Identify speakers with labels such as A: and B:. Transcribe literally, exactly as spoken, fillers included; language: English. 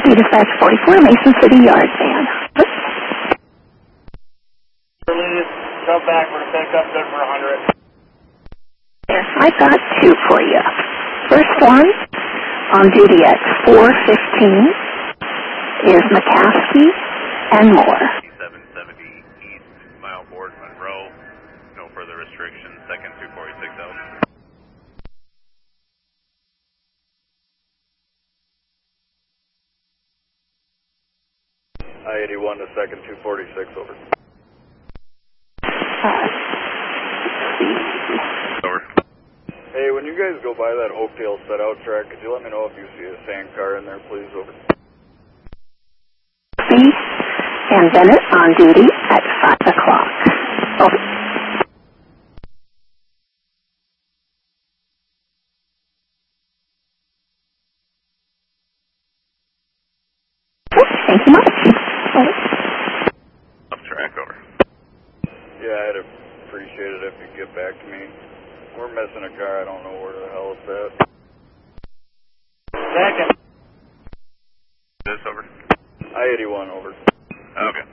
A: Dispatch forty-four, Mason City Yard Van.
B: Please come back for the pickup, good for one hundred.
A: I've got two for you. First one, on duty at four fifteen, is McCaskey and Moore.
C: seven seventy East, mile board, Monroe. No further restrictions. Second two forty-six out.
D: I eighty-one to second two forty-six, over.
A: Uh,
C: Over.
D: Hey, when you guys go by that Oakdale set-out track, could you let me know if you see a sand car in there, please, over?
A: and Bennett on duty at five o'clock. Over. Thank you much. Over.
C: Up track, over.
D: Yeah, I'd appreciate it if you'd get back to me. We're missing a car, I don't know where the hell it's at.
B: Second.
C: This, over.
D: I eighty-one, over.
C: Okay.